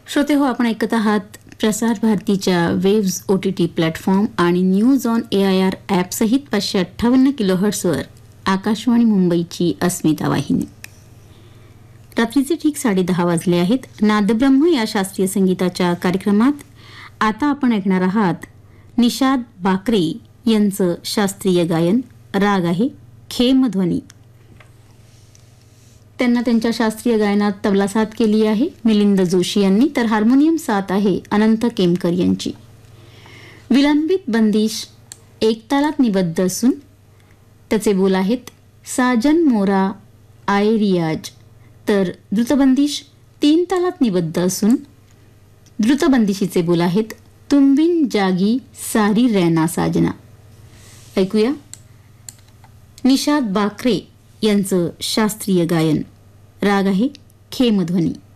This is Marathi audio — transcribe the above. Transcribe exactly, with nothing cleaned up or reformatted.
श्रोते हो, आपण ऐकत आहात प्रसार भारतीच्या waves O T T platform आणि news on A I R app सहित पाचशे अठ्ठावन्न किलो हर्ट्सवर आकाशवाणी मुंबईची अस्मिता वाहिनी. रात्रीचे ठीक साडे दहा वाजले आहेत. नादब्रह्म या शास्त्रीय संगीताच्या कार्यक्रमात आता आपण ऐकणार आहात निषाद बाकरे यांचं शास्त्रीय गायन. राग आहे खेमध्वनी. त्यांना त्यांच्या शास्त्रीय गायनात तबला साथ केली आहे मिलिंद जोशी यांनी, तर हार्मोनियम साथ आहे अनंत केमकर यांची. विलंबित बंदिश एक तालात निबद्ध असून त्याचे बोल आहेत साजन मोरा आय रियाज, तर द्रुतबंदिश तीन तालात निबद्ध असून द्रुतबंदिशीचे बोल आहेत तुंबिन जागी सारी रैना साजना. ऐकूया निषाद बाकरे यांचं शास्त्रीय गायन. राग आहे खेमध्वनी.